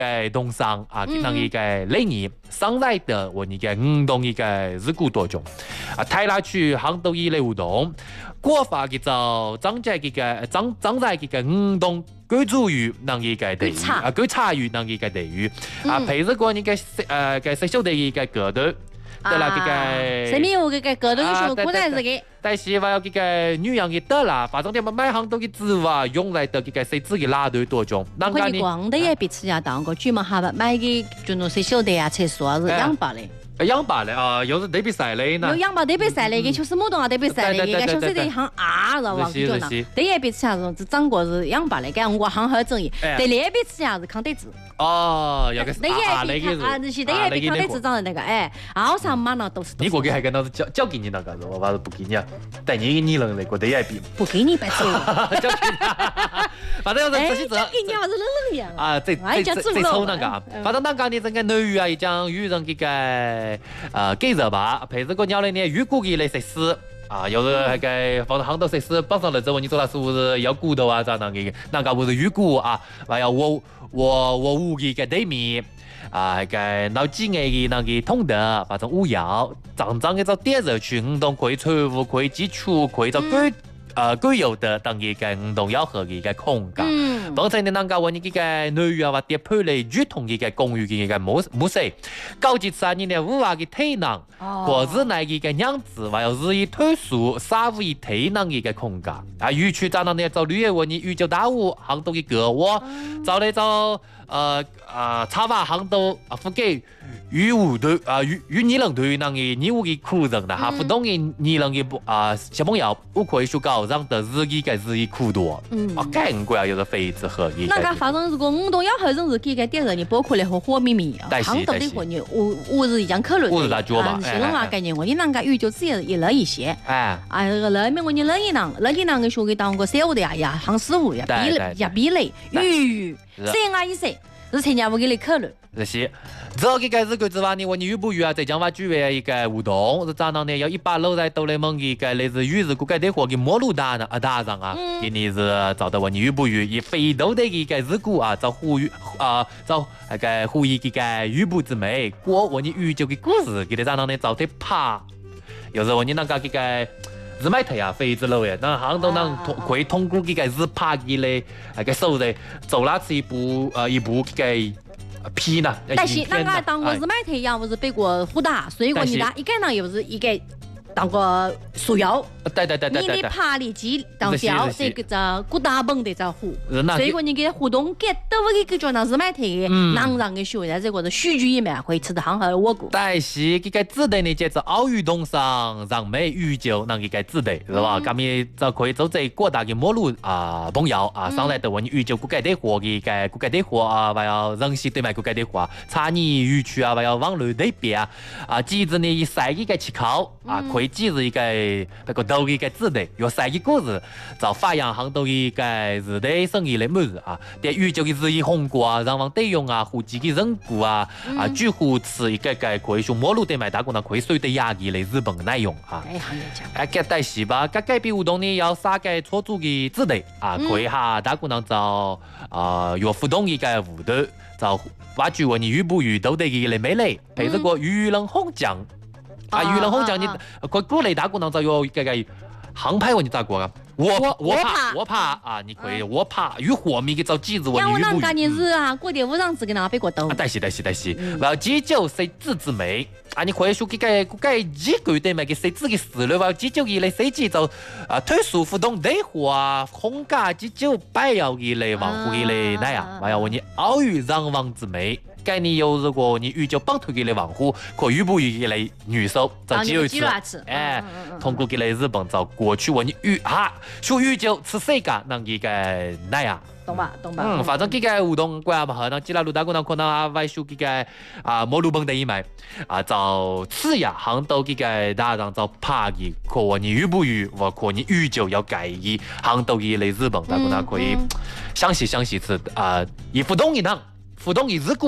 东上啊，那一个类年上来的我一个动一个日古多种啊，泰拉区杭州一类活动，国法嘅就长在嘅长在嘅动。居住於那一個地域啊，居差於那一個地域啊，譬如講你嘅食宿地嘅角度，對啦，嘅什麼有嘅角度係古代嘅， 但是話有嘅女人嘅得啦，反正點買行到嘅紙話用嚟到嘅食紙嘅拉對多種， 可以講的也別吃呀，當個專門下邊買嘅就那食宿地啊、廁所啊是樣白的。 養白咧啊，有時特別曬咧呢。 有養白特別曬咧，嘅就是冇動啊特別曬咧，嘅就是得行啊，知道吧？就那，第一別吃下是長過是養白咧，嘅我行好正義，第二別吃下是抗體質。 哦，有個啊，那個啊，就是第一別抗體質長的那個，哎，好上滿了都是。 你過去還跟老師教給你那個，我話不給你啊，但你能那個第一別。 不給你白吃。 教給你，反正這些教給你還是冷樣。 啊，最醜那個，反正那個你整個內語啊，一講語人這個。記者吧，譬如講鳥類呢，預估嘅嚟食屎啊，有時係個放到杭州食屎，綁上嚟之後，你做啦是不是要骨頭啊？咋那個不是預估啊，還有我屋嘅對面啊，係個老幾年嘅那個通德，反正烏窯，長嘅就電熱區，當可以財務，可以基礎，可以就具有的當一個動要和嘅一個空間。當時你能夠揾一個內容或者配嚟傳統嘅一個公寓嘅一個模式，高級3年嘅無話嘅體能，或者係一個樣子，或者是以特殊3維體能嘅一個空間。啊，預區在那呢做旅遊問你預就大屋杭州嘅歌我，做嚟做插話杭州附近與舞隊與你能對那個你屋嘅苦人啦，哈，互動嘅你能嘅小朋友，我可以說高讓得日益嘅日益苦多，更貴有個非之合嘅。 那個反正如果我都要和人日幾個點人，你包括了和火秘密，杭州的和你我是一樣考慮。 我是大腳吧， 是人話概念，我你那個語就只一類一些，那個類面我你類一囊嘅學嘅當個小的呀，行事務呀，比類語，這啊意思。是參加我給你考慮。 是，這個日鬼之話呢，我你預不預啊？在將話舉辦一個活動，是早上呢有100樓在斗雷門一個類似於是古改的貨嘅摩路大上啊，今年是找到我你預不預？以非洲的一個日古啊，就呼籲就那個呼籲這個預不之美，過我你預就嘅故事，給你早上呢找得爬，有時候你那個這個。日買睇啊，非之路嘅，那杭州能可以通過幾個日拍嘅咧，個手勢走那次一部嘅片啊。 但是那個當個日買睇呀，不是被過虎打，所以講你啦，一個呢又是一個當個樹妖。 對。 你的爬的機當小，這個叫古大本的叫虎。所以講你嘅活動給到一個叫那日買睇嘅，能讓嘅學在這個是戲劇裡面會吃得很好的我估。 但是這個指定呢，就是奧運東上讓美宇宙那個指定是吧？咁咪就可以走在各大嘅馬路朋友上來的話，你宇宙國家的貨嘅國家的貨啊，還有人事對埋國家的貨，產業園區啊，還有網絡對比記住呢一曬一個氣口可以記住一個那個道一個指定，有曬一個字就發揚杭州一個日的生意嚟麼子對宇宙嘅日益紅過讓往對用戶籍嘅人骨居戶此一個可以說馬路對埋大姑娘可以水的壓力嚟日本嘅內容嘅但是吧，改變活動呢有3個錯組嘅指定可以大姑娘就有互動一個舞蹈就挖掘我你遇不遇到的嘅嚟美麗，譬如個魚人紅醬魚人紅醬你佢鼓勵大姑娘就有個航拍我你咋過啊？我怕你可以我怕與火咪嘅就記住我。 我那個年日過點無讓自己拿被過刀。 但是，然後急救誰自之美你可以說佢幾句對咪嘅誰自嘅事了，話急救以嚟誰自就推數互動對話空架急救擺要以嚟往乎以嚟那樣，還有我你奧運讓王之美。概念有如果你遇就幫推給你網戶，可遇不遇給你女手就只有一次，通過給你日本就過去我你說遇就吃誰個能一個那樣。 懂吧？ 反正幾個活動關嘛，可能幾啦路大姑娘可能外數幾個摩路本地一買就次呀，杭州幾個大人就怕嘅，可你遇不遇，或可你遇就要改意，杭州嘅嚟日本大姑娘可以詳細吃以互動一趟。互動以日古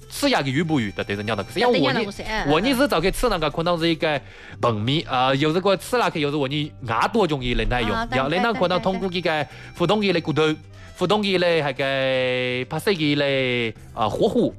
吃下个鱼不鱼的对着鸟那个，像问你是早给吃那个可能是一个盆面有这个吃下去，又是问你牙多容易能耐用，要能能可能通过这个互动机的骨头，互动机的那个拍摄机的火候。